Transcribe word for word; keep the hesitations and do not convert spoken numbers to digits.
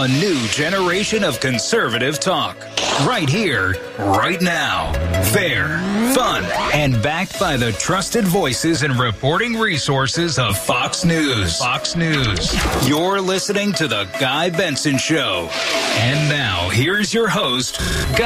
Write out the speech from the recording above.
A new generation of conservative talk. Right here, right now. Fair, fun, and backed by the trusted voices and reporting resources of Fox News. Fox News. You're listening to The Guy Benson Show. And now, here's your host, Guy.